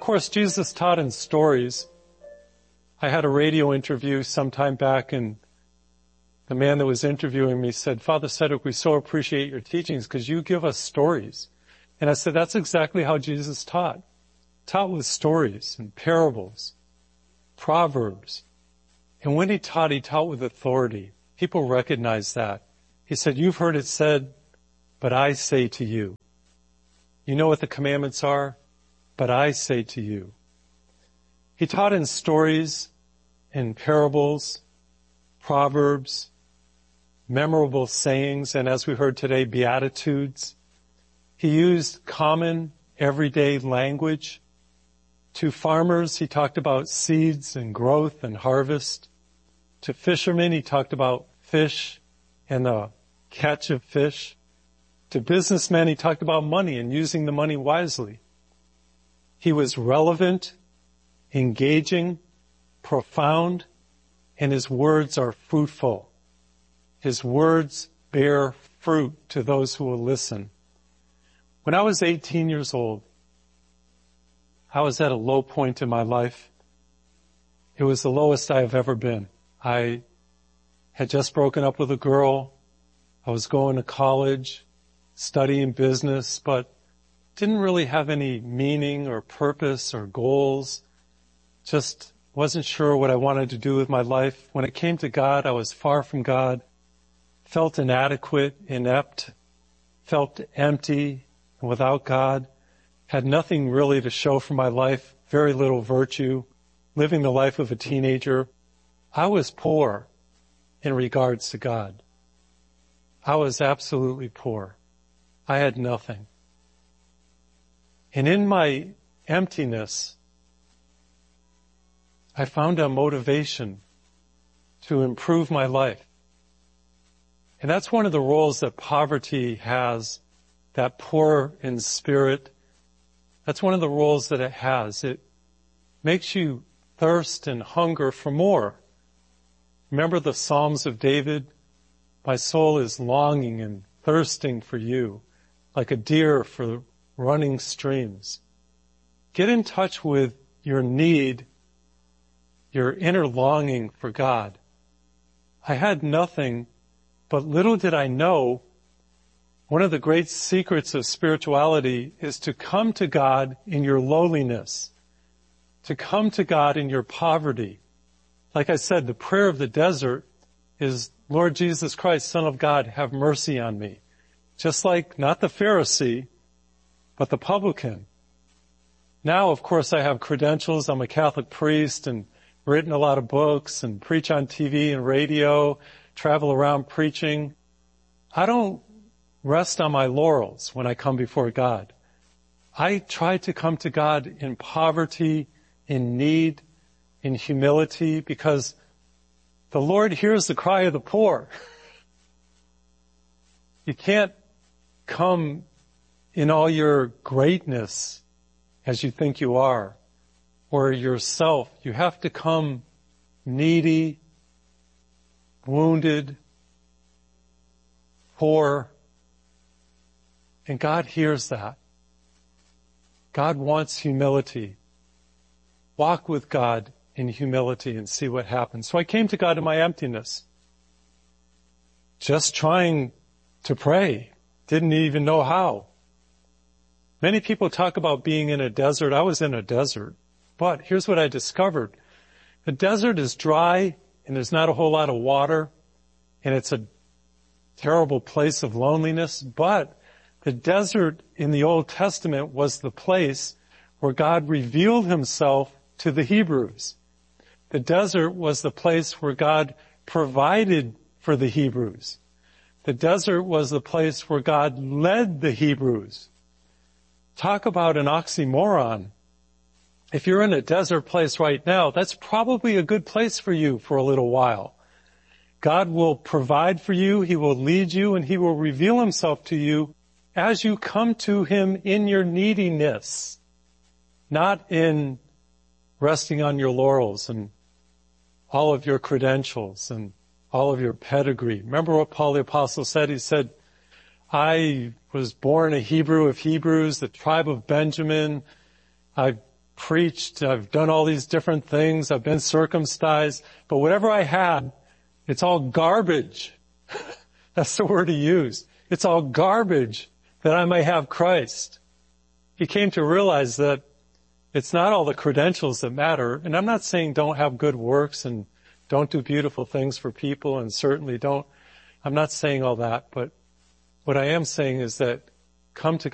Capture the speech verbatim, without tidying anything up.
course, Jesus taught in stories. I had a radio interview some time back, and the man that was interviewing me said, Father Cedric, we so appreciate your teachings because you give us stories. And I said, that's exactly how Jesus taught. Taught with stories and parables, proverbs. And when he taught, he taught with authority. People recognize that. He said, you've heard it said, but I say to you. You know what the commandments are? But I say to you. He taught in stories, in parables, proverbs, memorable sayings, and as we heard today, beatitudes. He used common, everyday language. To farmers, he talked about seeds and growth and harvest. To fishermen, he talked about fish and the catch of fish. To businessmen, he talked about money and using the money wisely. He was relevant, engaging, profound, and his words are fruitful. His words bear fruit to those who will listen. When I was eighteen years old, I was at a low point in my life. It was the lowest I have ever been. I had just broken up with a girl. I was going to college, studying business, but didn't really have any meaning or purpose or goals. Just wasn't sure what I wanted to do with my life. When it came to God, I was far from God, felt inadequate, inept, felt empty and without God, had nothing really to show for my life, very little virtue, living the life of a teenager. I was poor in regards to God. I was absolutely poor. I had nothing. And in my emptiness, I found a motivation to improve my life. And that's one of the roles that poverty has, that poor in spirit. That's one of the roles that it has. It makes you thirst and hunger for more. Remember the Psalms of David? My soul is longing and thirsting for you, like a deer for running streams. Get in touch with your need, your inner longing for God. I had nothing, but little did I know, one of the great secrets of spirituality is to come to God in your lowliness, to come to God in your poverty. Like I said, the prayer of the desert is, Lord Jesus Christ, Son of God, have mercy on me. Just like not the Pharisee, but the publican. Now, of course, I have credentials. I'm a Catholic priest and written a lot of books and preach on T V and radio, travel around preaching. I don't rest on my laurels when I come before God. I try to come to God in poverty, in need, in humility, because the Lord hears the cry of the poor. You can't come in all your greatness as you think you are, or yourself. You have to come needy, wounded, poor, and God hears that. God wants humility. Walk with God in humility and see what happens. So I came to God in my emptiness, just trying to pray. Didn't even know how. Many people talk about being in a desert. I was in a desert. But here's what I discovered. The desert is dry and there's not a whole lot of water and it's a terrible place of loneliness. But the desert in the Old Testament was the place where God revealed himself to the Hebrews. The desert was the place where God provided for the Hebrews. The desert was the place where God led the Hebrews. Talk about an oxymoron. If you're in a desert place right now, that's probably a good place for you for a little while. God will provide for you, he will lead you, and he will reveal himself to you as you come to him in your neediness, not in resting on your laurels and all of your credentials and all of your pedigree. Remember what Paul the Apostle said? He said, I was born a Hebrew of Hebrews, the tribe of Benjamin. I preached, I've done all these different things, I've been circumcised, but whatever I had, it's all garbage. That's the word he used. It's all garbage that I may have Christ. He came to realize that it's not all the credentials that matter. And I'm not saying don't have good works and don't do beautiful things for people, and certainly don't. I'm not saying all that, but what I am saying is that come to